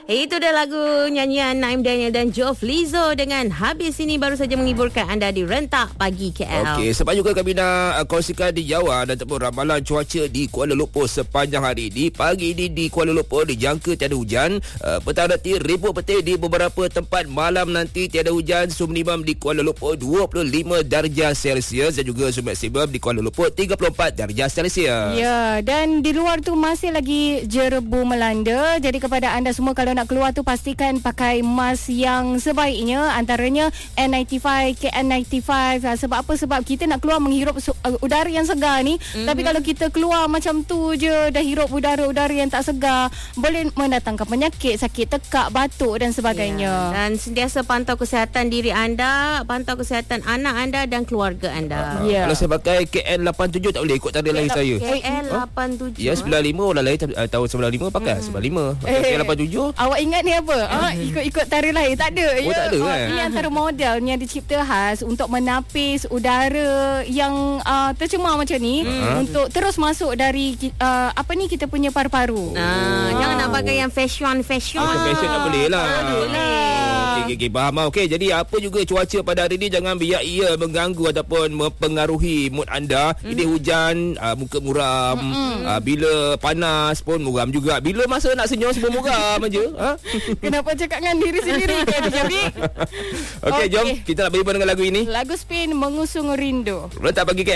Itu dah lagu nyanyian Naim Daniel dan Jov Lizo dengan Habis Ini baru saja menghiburkan anda di Rentak Pagi KL. Okey, sebab juga kami nak kongsikan di Jawa dan ataupun ramalan cuaca di Kuala Lumpur sepanjang hari ini. Pagi ini di Kuala Lumpur dijangka tiada hujan. Petang nanti ribut petir di beberapa tempat. Malam nanti tiada hujan. Suhu minimum di Kuala Lumpur 25 darjah Celsius dan juga suhu maksimum di Kuala Lumpur 34 darjah Celsius. Ya, dan di luar tu masih lagi jerebu melanda. Jadi kepada anda semua, kalau nak keluar tu pastikan pakai mask yang sebaiknya, antaranya N95, KN95. Sebab apa? Sebab kita nak keluar menghirup udara yang segar ni. Tapi kalau kita keluar macam tu je, dah hirup udara-udara yang tak segar, boleh mendatangkan penyakit, sakit tekak, batuk dan sebagainya. Dan sentiasa pantau kesihatan diri anda, pantau kesihatan anak anda dan keluarga anda. Kalau saya pakai KN87 tak boleh ikut tanda lahir saya. KN87. Ya, 95 orang lahir tahun 95 pakai 95. Pakai KN87. Awak ingat ni apa? Ikut tarikh lahir tak ada. Tak ada kan? Ini antara model yang dicipta khas untuk menapis udara yang tercemar macam ni, untuk terus masuk dari kita punya paru-paru. Jangan nak pakai yang fashion. Fashion tak boleh lah. Okey, faham. Okey, jadi apa juga cuaca pada hari ni, jangan biar ia mengganggu ataupun mempengaruhi mood anda. Ini hujan, muka muram. Bila panas pun muram juga. Bila masa nak senyum semua muram aja. Kenapa cakap dengan diri sendiri kan, Javi? Okey, jom kita nak berhibur dengan lagu ini. Lagu Spin Mengusung Rindu. Rentak Pagi KL.